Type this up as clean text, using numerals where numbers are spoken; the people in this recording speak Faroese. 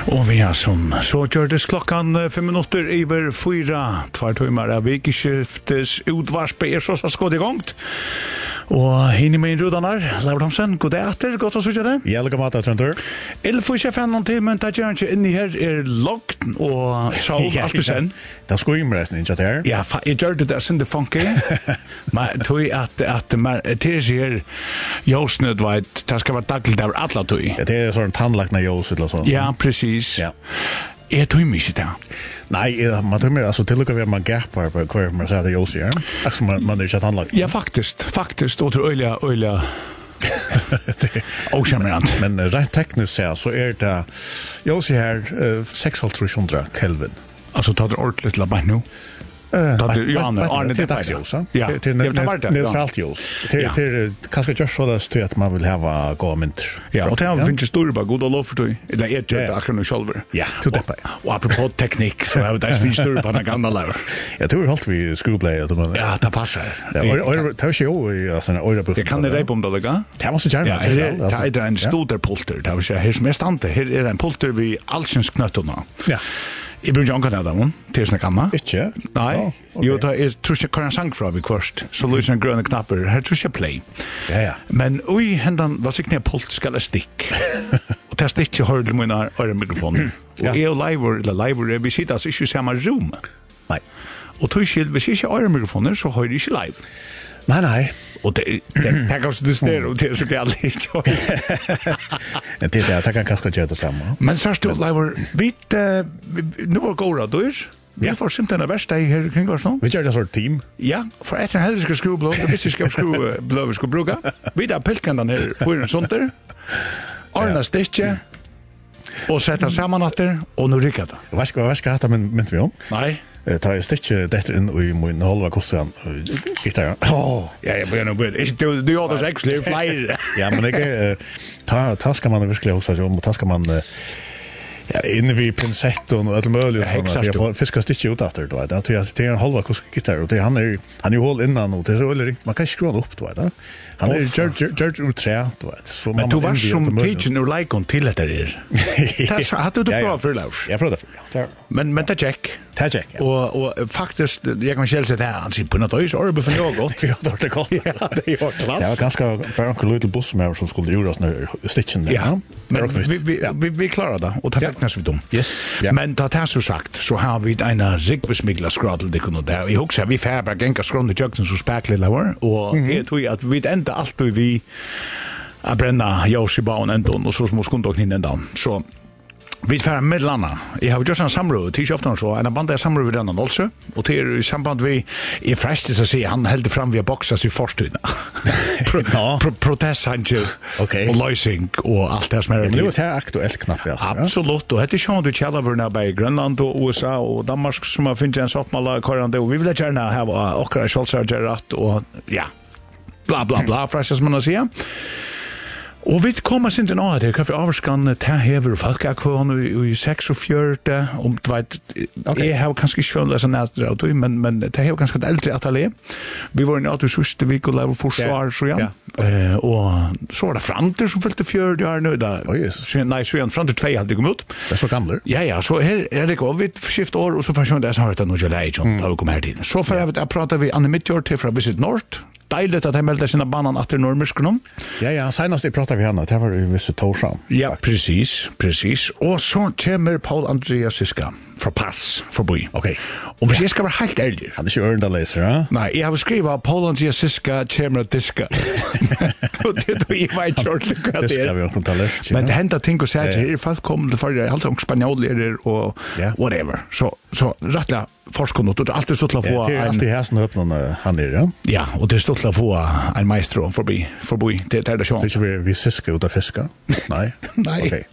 Och vi har som så gjordes klockan 5 minuter över 4, 2 timmar av vikeskiftes utvarspe så skott igång. Och hinner med rudanar, Laurhamsen, god efter, gott att se det. Ja, lika mat Trenter. 11:15 men det gör inte in här lockt och så allt sen. Det screamer resten inte där. Ja, jag gjorde det sen det funky. Men tog att det ser just nu vet det ska vara dagligt där alla tog. Det är sån tandlagna ljus eller så. Ja, precis. Ja. Jag tog mig inte där. Nej, man tror alltså till lukar vi man gapar på kvar man säger det ljus här. Alltså man är inte tandlag. Ja, faktiskt och öliga oceanerant. Men rent tekniskt så är det ljus här 600 Kelvin. Alltså tar det ordentligt la bara nu. Det dagsljus. Ja, det är neutralt ljus. Det är kanske just så där att man vill ha gå mynter. Ja, och det har finns stor bara god lov för dig. Eller är det akkurat själva. Ja, till det. Och apropå teknik så har det finns stor på den gamla lär. Jag tror halt vi skrublay att man. Ja, det passar. Ja, och tar sig ju alltså en öra på. Det kan det rejpa om det lika. Det måste gärna. Ja, det är en stor pulter. Det vill säga här som är stante. Här är en pulter vi allsens knöttorna. Ja. I brukar inte ha dem, till såna gamla. Inte? Nej. Jo, det är tror jag kan sang fra vi först. Så lyser en gröna knappar. Här tror jag play. Ja. Men oj, händan vad sig knä pult ska stick. Och testa inte hör du mina mikrofoner. Och live vi sitter alltså i samma rum. Nej. Och tror jag vi ser mikrofoner så hör du inte live. Nej. Och det kanske du står och det så det är lite. Det kan kanske göra det samma. Men så står live nu går det då. Vi får simpelthen det værste her kring oss nå. Vi gjør det sånn team. Ja, for etter en heldig skal skrublå, det visste skal skrublå vi skal bruke. Vi tar pilken her på en sånt der. Arna stikke, og sette sammen etter, og nå rykker det. Hva skal jeg ha mynt vi om? Nei. Ta jeg stikke dette inn i min halva kostran. Gitar. Ja, jeg begynner. Du gjør det så ekselig flere. Ja, men ikke, ta skal man virkelig også om, og ta skal man... Ja, inne vid pincetten och allt möjligt såna. Jag får fiska stick ut efter då. Det är en halva gitarr och det han är ju håll innan och det är väl man kan skruva upp då. Han är George ur trä då. Så men du var som teaching or like on till det där. Det hade du bra för lov. Jag provade. Men det check. Och faktiskt jag kan själv säga att han sitter på något ös och för något. Ja, det är gott. Ja, det är klart. Det var ganska bara en liten buss med som skulle göra såna sticken där. Ja. Men vi klarar det och ta ficknas vi dem. Yes. Men det har så sagt så har vi en rigbesmigla skradel det kunde där. Vi också vi färbar gänga skronde juxen så späckligt lower och det tror jag att vi ända allt vi att bränna Josibaun ändå och så små skundok in ända. Så vi färrar med landa. Jag har just en samråd till ofta så en band där samråd vid den alltså och till i samband vi är fräscht att se han hällde fram via boxas i förstuna. Protest han ju. Okej. Och lösning och allt det som är. Det är aktuellt knappt alltså. Absolut. Och det är ju du källar för när i Grönland och USA och Danmark som har funnit en soppmala korrande och vi vill gärna ha och Scholzargerat och ja. Bla bla bla fräscht som man säger. Och vi kommer sen till något det kan för avskan ta hever folkakvon i 46 om du vet jag har kanske sjön läsa nära då men det har ganska äldre atelier. Vi var i något sista vecka och lära försvar så ja. Och så var det framter som följde 4 år nu där. Så nej så framter 2 hade kommit ut. Det är så gamla. Ja så här är det går vi skift år och så får det så har det nog July som har kommit här till. Så för jag pratar vi Anne Midtjord till från Visit North. Deiligt att han meldde sina banan efter Norrmörskunum. Ja, senast det pratade vi henne, det var ju Visit Torshavn. Ja, precis. Och så kommer Paul Andreas Siska för pass förbi. Okej. Och vi ska vara helt ärlig. Han är ju örndaläser, va? Nej, jag har skrivit Paul Andreas Siska kommer diska. Och det då i mig George Lucas. Det ska vi också ta läst. Men det händer ting och säger folk kommer för allt om spanjoler och whatever. Så rättla forskonnot och allt är så att få en alltid hästen öppnar han är ja och det står att få en maestro förbi det är det så. Det är vi Siska ut av fiska. Nej. Okej.